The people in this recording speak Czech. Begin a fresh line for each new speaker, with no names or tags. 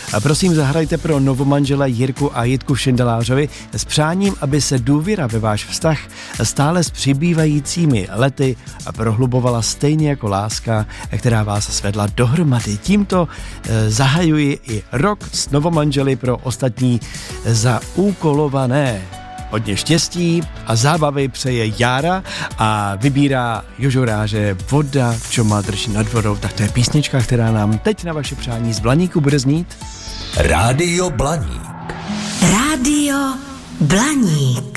A prosím, zahrajte pro novomanžele Jirku a Jitku Šindelářovi s přáním, aby se důvěra ve váš vztah stále s přibývajícími lety prohlubovala stejně jako láska, která vás svedla dohromady. Tímto zahajuji i rok s novomanželi pro ostatní zaúkolované. Hodně štěstí a zábavy přeje Jára a vybírá Jožoráže Voda, v čom má drží nad vodou. Tak to je písnička, která nám teď na vaše přání z Blaníku bude znít.
Rádio Blaník.
Rádio Blaník.